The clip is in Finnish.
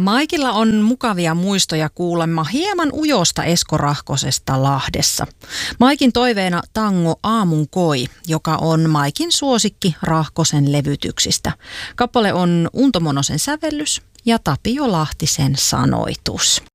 Maikilla on mukavia muistoja kuulemma hieman ujosta Esko Rahkosesta Lahdessa. Maikin toiveena tango Aamun koi, joka on Maikin suosikki Rahkosen levytyksistä. Kappale on Unto Monosen sävellys ja Tapio Lahtisen sanoitus.